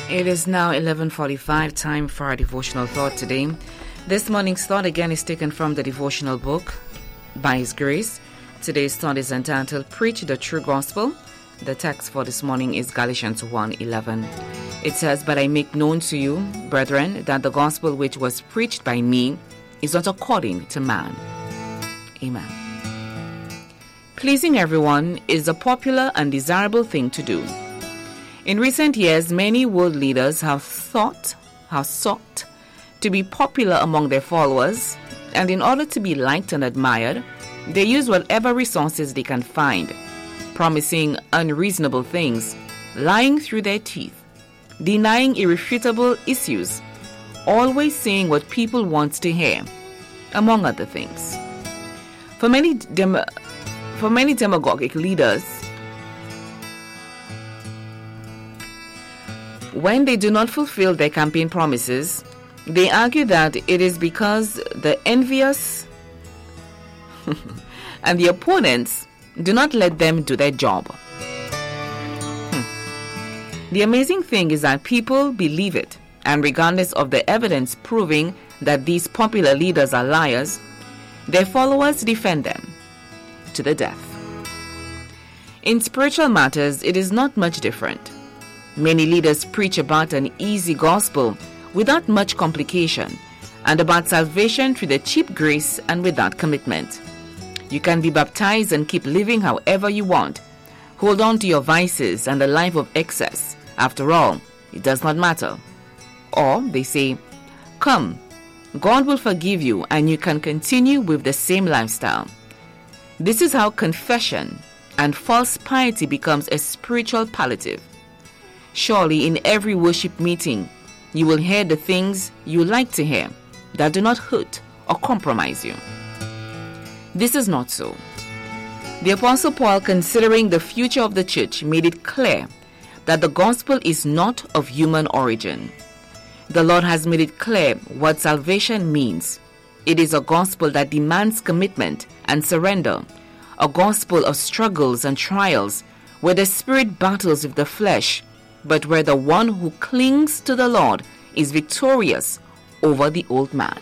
It is now 11:45, time for our devotional thought today. This morning's thought again is taken from the devotional book, By His Grace. Today's thought is entitled, Preach the True Gospel. The text for this morning is Galatians 1:11. It says, But I make known to you, brethren, that the gospel which was preached by me is not according to man. Amen. Pleasing everyone is a popular and desirable thing to do. In recent years, many world leaders have sought to be popular among their followers, and in order to be liked and admired, they use whatever resources they can find, promising unreasonable things, lying through their teeth, denying irrefutable issues, always saying what people want to hear, among other things. For many demagogic leaders, when they do not fulfill their campaign promises, they argue that it is because the envious and the opponents do not let them do their job. The amazing thing is that people believe it, and regardless of the evidence proving that these popular leaders are liars, their followers defend them to the death. In spiritual matters, it is not much different. Many leaders preach about an easy gospel without much complication, and about salvation through the cheap grace and without commitment. You can be baptized and keep living however you want. Hold on to your vices and a life of excess. After all, it does not matter. Or they say, Come, God will forgive you and you can continue with the same lifestyle. This is how confession and false piety becomes a spiritual palliative. Surely in every worship meeting, you will hear the things you like to hear that do not hurt or compromise you. This is not so. The Apostle Paul, considering the future of the church, made it clear that the gospel is not of human origin. The Lord has made it clear what salvation means. It is a gospel that demands commitment and surrender, a gospel of struggles and trials, where the spirit battles with the flesh, but where the one who clings to the Lord is victorious over the old man.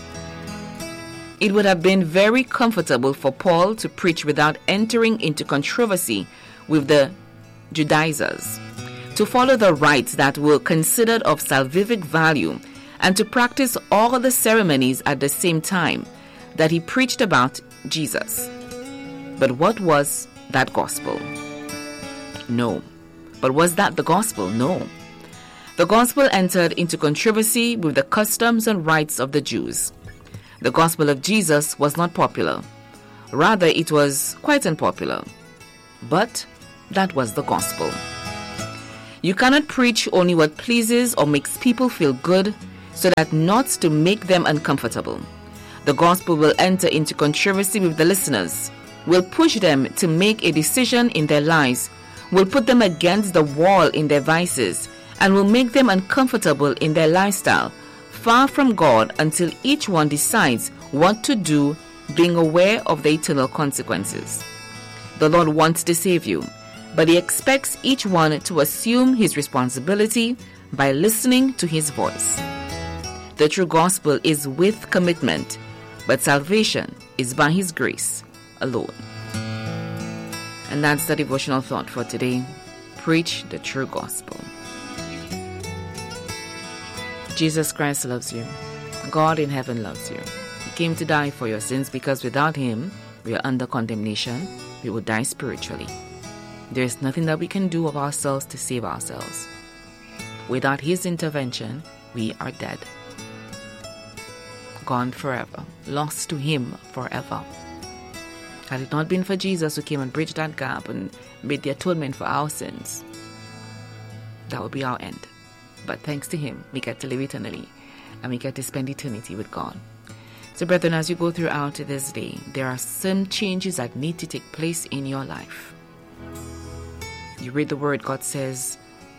It would have been very comfortable for Paul to preach without entering into controversy with the Judaizers, to follow the rites that were considered of salvific value, and to practice all the ceremonies at the same time that he preached about Jesus. But what was that gospel? No. But was that the gospel? No. The gospel entered into controversy with the customs and rites of the Jews. The gospel of Jesus was not popular. Rather, it was quite unpopular. But that was the gospel. You cannot preach only what pleases or makes people feel good, so that not to make them uncomfortable. The gospel will enter into controversy with the listeners, will push them to make a decision in their lives, will put them against the wall in their vices, and will make them uncomfortable in their lifestyle, far from God, until each one decides what to do, being aware of the eternal consequences. The Lord wants to save you, but He expects each one to assume his responsibility by listening to His voice. The true gospel is with commitment, but salvation is by His grace alone. And that's the devotional thought for today. Preach the true gospel. Jesus Christ loves you. God in heaven loves you. He came to die for your sins because without Him, we are under condemnation. We will die spiritually. There is nothing that we can do of ourselves to save ourselves. Without His intervention, we are dead. Gone forever. Lost to Him forever. Had it not been for Jesus who came and bridged that gap and made the atonement for our sins, that would be our end. But thanks to Him, we get to live eternally and we get to spend eternity with God. So brethren, as you go throughout this day, there are some changes that need to take place in your life. You read the word, God says,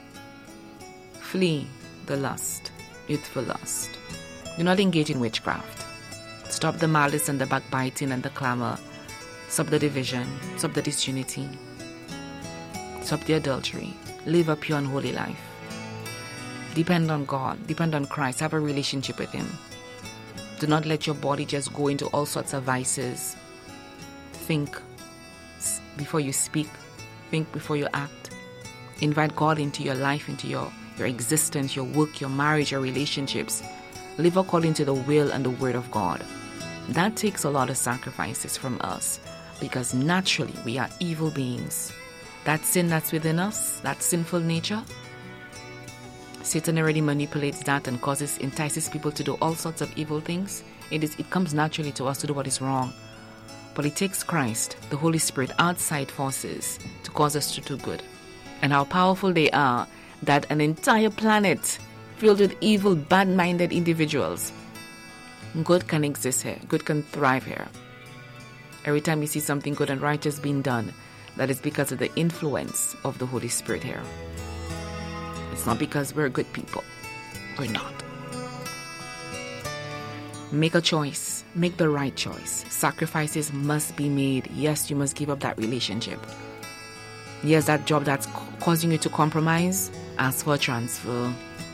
flee the lust, youthful lust. Do not engage in witchcraft. Stop the malice and the backbiting and the clamor. Stop the division. Stop the disunity. Stop the adultery. Live a pure and holy life. Depend on God. Depend on Christ. Have a relationship with Him. Do not let your body just go into all sorts of vices. Think before you speak. Think before you act. Invite God into your life, into your existence, your work, your marriage, your relationships. Live according to the will and the word of God. That takes a lot of sacrifices from us because naturally we are evil beings. That sin that's within us, that sinful nature, Satan already manipulates that and entices people to do all sorts of evil things. It comes naturally to us to do what is wrong. But it takes Christ, the Holy Spirit, outside forces to cause us to do good. And how powerful they are that an entire planet filled with evil, bad-minded individuals, good can exist here. Good can thrive here. Every time you see something good and righteous being done, that is because of the influence of the Holy Spirit here. It's not because we're good people. We're not. Make a choice. Make the right choice. Sacrifices must be made. Yes, you must give up that relationship. Yes, that job that's causing you to compromise, ask for a transfer.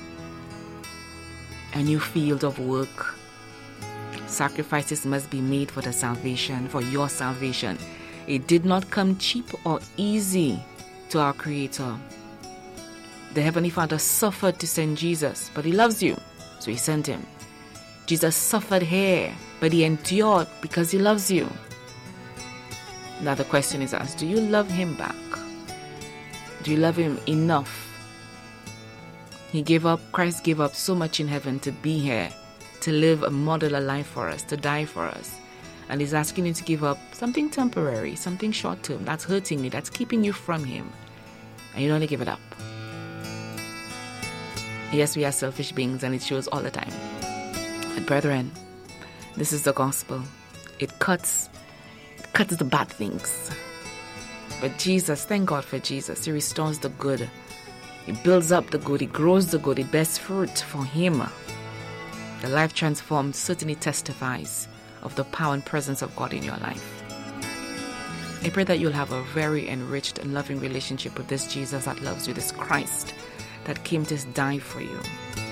A new field of work. Sacrifices must be made for the salvation, for your salvation. It did not come cheap or easy to our Creator. The Heavenly Father suffered to send Jesus, but He loves you, so He sent Him. Jesus suffered here, but He endured because He loves you. Now the question is asked, do you love Him back? Do you love Him enough? Christ gave up so much in heaven to be here, to live a model, a life for us, to die for us. And He's asking you to give up something temporary, something short-term, that's hurting you, that's keeping you from Him. And you don't want to give it up. Yes, we are selfish beings and it shows all the time. But brethren, this is the gospel. It cuts the bad things. But Jesus, thank God for Jesus. He restores the good. He builds up the good. He grows the good. He bears fruit for Him. The life transformed certainly testifies of the power and presence of God in your life. I pray that you'll have a very enriched and loving relationship with this Jesus that loves you, this Christ that came to die for you.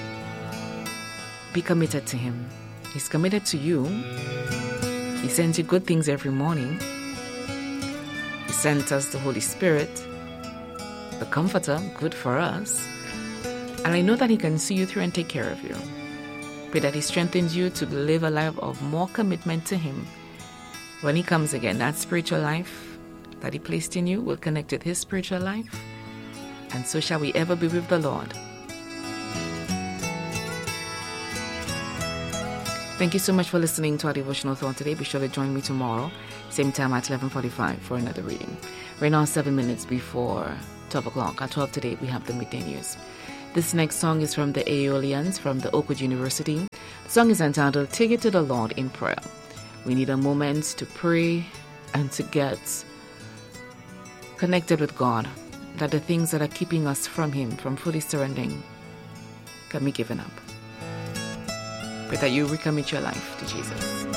Be committed to Him. He's committed to you. He sends you good things every morning. He sent us the Holy Spirit, the Comforter, good for us. And I know that He can see you through and take care of you. Pray that He strengthens you to live a life of more commitment to Him. When He comes again, that spiritual life that He placed in you will connect with His spiritual life. And so shall we ever be with the Lord. Thank you so much for listening to our devotional thought today. Be sure to join me tomorrow, same time at 11:45 for another reading. Right now, 7 minutes before 12 o'clock. At 12 today, we have the midday news. This next song is from the Aeolians from the Oakwood University. The song is entitled, Take It to the Lord in Prayer. We need a moment to pray and to get connected with God, that the things that are keeping us from Him, from fully surrendering, can be given up. Pray that you recommit your life to Jesus.